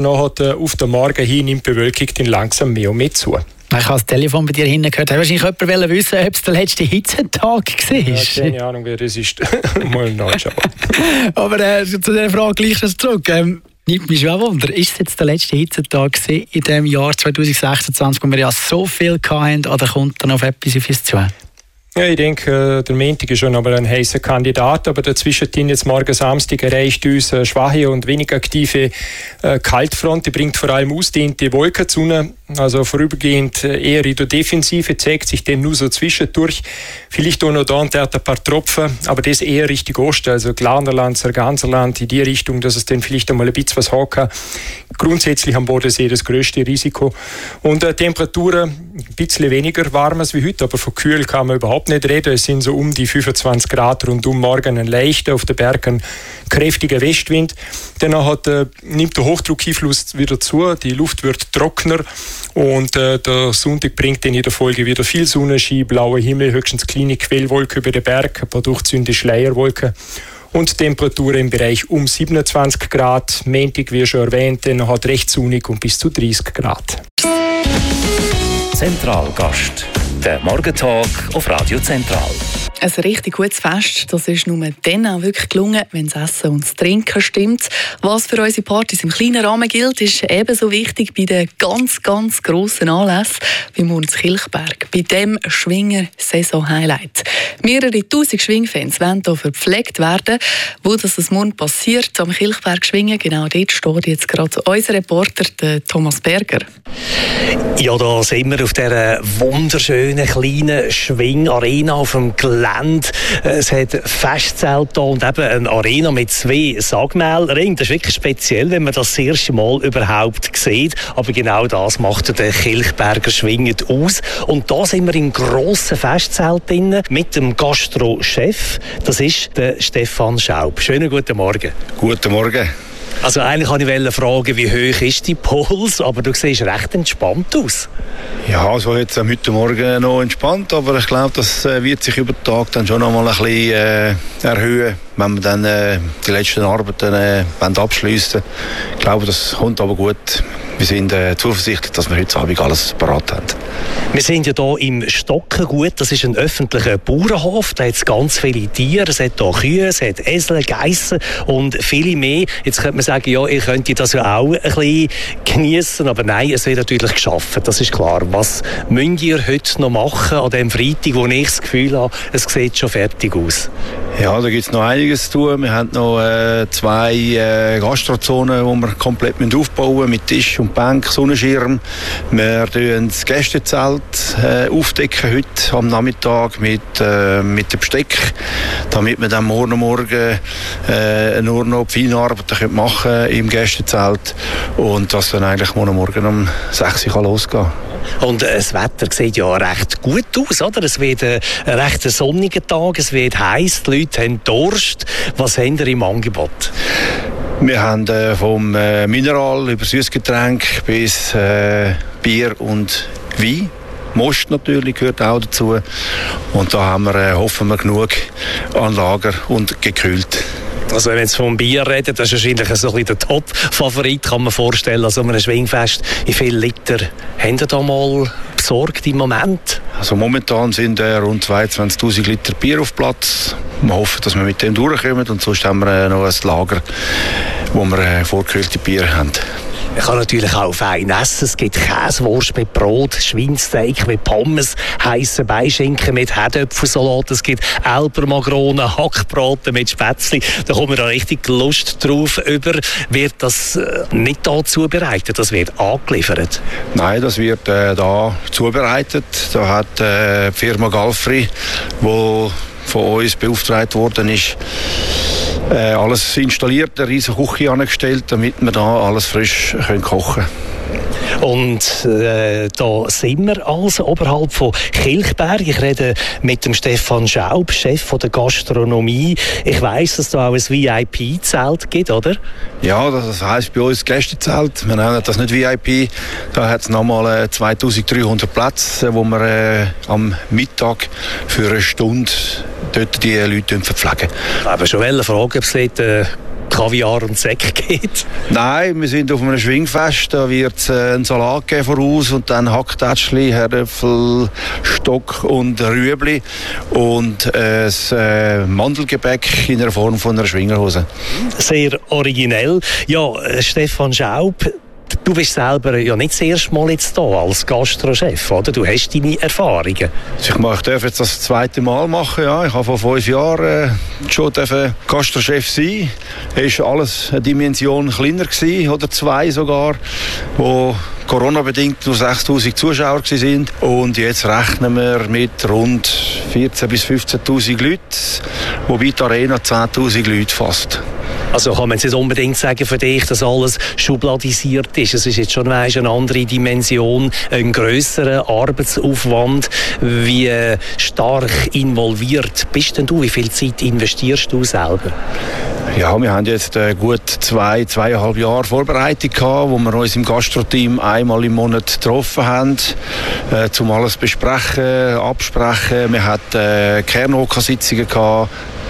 Auf den Morgen hin nimmt die Bewölkung dann langsam mehr und mehr zu. Ich habe das Telefon bei dir hinten gehört. Wahrscheinlich jemand wissen, ob es der letzte Hitzetag war. Ja, keine Ahnung, wer das ist. Mal nachschauen. Aber zu dieser Frage gleich zurück. Nimmt mich schon Wunder. Ist es jetzt der letzte Hitzetag in diesem Jahr 2026, wo wir ja so viel hatten, oder kommt da noch etwas auf uns zu? Ja, ich denke, der Montag ist schon aber ein heißer Kandidat, aber dazwischen jetzt morgen Samstag erreicht uns eine schwache und wenig aktive Kaltfront. Die bringt vor allem ausdehnte Wolken zu uns, also vorübergehend eher in der Defensive, zeigt sich dann nur so zwischendurch. Vielleicht auch noch da und dort ein paar Tropfen, aber das eher Richtung Osten, also Glarnerland, Sarganserland, in die Richtung, dass es dann vielleicht einmal ein bisschen was hat. Grundsätzlich am Bodensee das größte Risiko. Und Temperaturen ein bisschen weniger warm als wie heute, aber von kühl kann man überhaupt nicht reden. Es sind so um die 25 Grad rundum, morgen ein leichter, auf den Bergen kräftiger Westwind. Danach nimmt der Hochdruckeinfluss wieder zu, die Luft wird trockener und der Sonntag bringt dann in der Folge wieder viel Sonnenschein, blauer Himmel, höchstens kleine Quellwolken über den Berg, ein paar durchzündende Schleierwolken. Und Temperaturen im Bereich um 27 Grad. Montag, wie schon erwähnt, dann hat recht sonnig und bis zu 30 Grad. Zentralgast. Der Morgentalk auf Radio Zentral. Ein richtig gutes Fest, das ist nur dann auch wirklich gelungen, wenn das Essen und das Trinken stimmt. Was für unsere Partys im kleinen Rahmen gilt, ist ebenso wichtig bei den ganz, ganz grossen Anlässen wie Murns-Kilchberg, bei dem Schwinger-Saison-Highlight. Mehrere tausend Schwingfans wollen hier verpflegt werden. Wo das morgen passiert, am Kilchberg schwingen, genau dort steht jetzt gerade unser Reporter, der Thomas Berger. Ja, da sind wir auf dieser wunderschönen kleinen Schwingarena auf dem Gelände. Es hat Festzelte und eben eine Arena mit 2 Sagmählringen. Das ist wirklich speziell, wenn man das erste Mal überhaupt sieht. Aber genau das macht der Kilchberger Schwingen aus. Und da sind wir im grossen Festzelt drin mit dem Gastro-Chef. Das ist der Stefan Schaub. Schönen guten Morgen. Guten Morgen. Also eigentlich wollte ich fragen, wie hoch ist dein Puls, aber du siehst recht entspannt aus. Ja, also jetzt heute Morgen noch entspannt, aber ich glaube, das wird sich über den Tag dann schon noch mal ein bisschen erhöhen, wenn wir dann die letzten Arbeiten abschliessen. Ich glaube, das kommt aber gut. Wir sind zuversichtlich, dass wir heute Abend alles parat haben. Wir sind ja hier im Stockengut. Das ist ein öffentlicher Bauernhof. Da hat es ganz viele Tiere. Es hat hier Kühe, es hat Esel, Geissen und viele mehr. Jetzt könnte man sagen, ja, ihr könnt das ja auch ein bisschen geniessen. Aber nein, es wird natürlich geschaffen. Das ist klar. Was müsst ihr heute noch machen an dem Freitag, wo ich das Gefühl habe, es sieht schon fertig aus? Ja, da gibt es noch einiges zu tun. Wir haben noch 2 Gastrozonen, die wir komplett aufbauen müssen, mit Tisch und Bank, Sonnenschirm. Wir aufdecken das Gästezelt aufdecken heute am Nachmittag mit dem Besteck, damit wir dann morgen nur noch die Feinarbeiten machen können im Gästezelt und das dann eigentlich morgen um 6 Uhr losgehen kann. Und das Wetter sieht ja recht gut aus, oder? Es wird ein recht sonniger Tag, es wird heiß, die Leute haben Durst. Was haben ihr im Angebot? Wir haben vom Mineral über Süßgetränk bis Bier und Wein. Most natürlich gehört auch dazu. Und da haben wir, hoffen wir, genug an Lager und gekühlt. Also wenn wir jetzt vom Bier reden, das ist wahrscheinlich so ein bisschen der Top-Favorit, kann man vorstellen, also einem Schwingfest. Wie viele Liter haben ihr da mal besorgt im Moment? Also momentan sind rund 22'000 Liter Bier auf Platz. Wir hoffen, dass wir mit dem durchkommen und sonst haben wir noch ein Lager, wo wir vorgekühlte Bier haben. Man kann natürlich auch fein essen. Es gibt Käsewurst mit Brot, Schweinsteak mit Pommes, heissen Beischinken mit Herdöpfelsalat. Es gibt Elbermagronen, Hackbraten mit Spätzli. Da kommt man da richtig Lust drauf über. Wird das nicht da zubereitet? Das wird angeliefert? Nein, das wird da zubereitet. Da hat die Firma Galfri, die von uns beauftragt worden ist, alles installiert, eine riesige Küche angestellt, damit wir da alles frisch kochen können. Und da sind wir also oberhalb von Kilchberg. Ich rede mit dem Stefan Schaub, Chef von der Gastronomie. Ich weiss, dass da auch ein VIP-Zelt gibt, oder? Ja, das heisst bei uns Gästezelt. Wir nennen das nicht VIP. Da hat es nochmal 2300 Plätze, wo wir am Mittag für eine Stunde dort die Leute verpflegen. Ich habe schon fragen, ob es dort Kaviar und Sekt gibt? Nein, wir sind auf einem Schwingfest, da wird es einen Salat geben voraus und dann Hacktätschli, Herdöpfel, Stock und Rüebli und ein Mandelgebäck in der Form von einer Schwingerhose. Sehr originell. Ja, Stefan Schaub, du bist selber ja nicht das erste Mal jetzt hier als Gastrochef, oder? Du hast deine Erfahrungen. Ich darf jetzt das zweite Mal machen. Ja. Ich habe vor 5 Jahren schon Gastrochef sein. Es war alles eine Dimension kleiner gewesen, oder 2 sogar, wo Corona-bedingt nur 6'000 Zuschauer waren. Und jetzt rechnen wir mit rund 14'000 bis 15'000 Leuten, wobei die Arena 10'000 Leute fasst. Also kann man jetzt nicht unbedingt sagen für dich, dass alles schubladisiert ist. Es ist jetzt schon eine andere Dimension, ein grösserer Arbeitsaufwand. Wie stark involviert bist denn du? Wie viel Zeit investierst du selber? Ja, wir haben jetzt gut 2,5 Jahre Vorbereitung gehabt, wo wir uns im Gastro-Team einmal im Monat getroffen haben, um alles besprechen, absprechen. Wir hatten Kern-OK-Sitzungen gehabt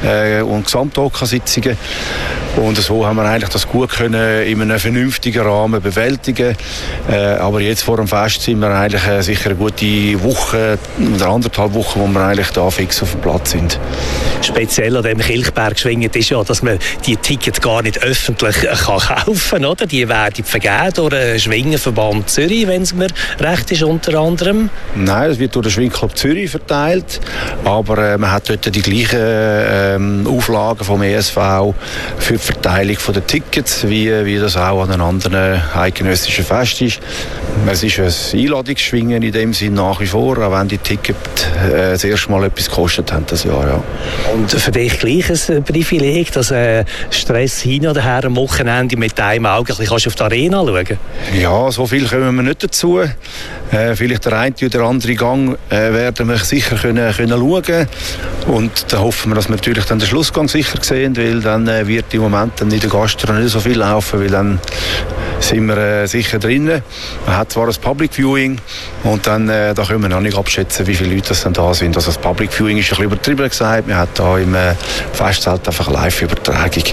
und Gesamt-OK-Sitzungen. Und so haben wir eigentlich das gut können in einem vernünftigen Rahmen bewältigen. Aber jetzt vor dem Fest sind wir eigentlich sicher eine gute Woche oder 1,5 Wochen, wo wir eigentlich da fix auf dem Platz sind. Speziell an dem Kilchberg schwingend ist ja, dass man die Tickets gar nicht öffentlich kaufen kann, oder? Die werden vergeben durch den Schwingenverband Zürich, wenn es mir recht ist, unter anderem. Nein, es wird durch den Schwingclub Zürich verteilt, aber man hat dort die gleichen Auflagen vom ESV für die Verteilung der Tickets, wie das auch an einem anderen eidgenössischen Fest ist. Es ist ein Einladungsschwingen in dem Sinn nach wie vor, auch wenn die Tickets das erste Mal etwas gekostet haben das Jahr. Ja. Und für dich gleich ein Privileg, dass Stress hin oder her am Wochenende mit einem Auge kannst du auf die Arena schauen? Ja, so viel kommen wir nicht dazu. Vielleicht der eine oder andere Gang werden wir sicher können schauen. Und da hoffen wir, dass wir natürlich dann den Schlussgang sicher sehen, weil dann wird im Moment dann in der Gastro nicht so viel laufen, weil dann sind wir sicher drinnen. Man hat zwar ein Public Viewing und dann da können wir noch nicht abschätzen, wie viele Leute das dann da sind. Also das Public Viewing ist ein bisschen übertrieben gesagt. Wir haben da im Festzelt einfach eine Live-Übertragung.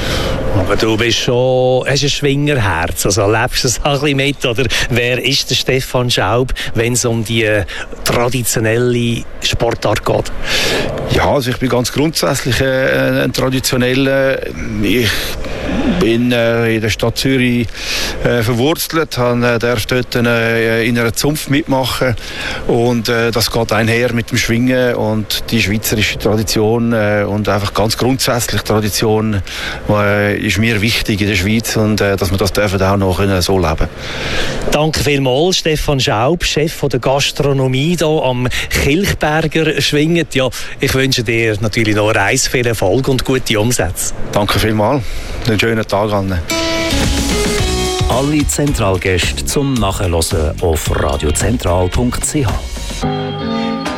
Aber du bist schon, hast ein Schwingerherz, also lebst du es auch ein bisschen mit, oder wer ist der Stefan Schaub, wenn es um die traditionelle Sportart geht? Ja, also ich bin ganz grundsätzlich ein Traditioneller. Ich bin in der Stadt Zürich verwurzelt, darf dort in einer Zunft mitmachen und das geht einher mit dem Schwingen und die schweizerische Tradition und einfach ganz grundsätzlich Tradition ist mir wichtig in der Schweiz und dass wir das dürfen auch noch so leben. Danke vielmals, Stefan Schaub, Chef von der Gastronomie hier am Kilchberger Schwingen. Ja, ich wünsche dir natürlich noch Reis, viel Erfolg und gute Umsätze. Danke vielmals. Einen schönen Tag an. Alle Zentralgäste zum Nachhören auf radiozentral.ch.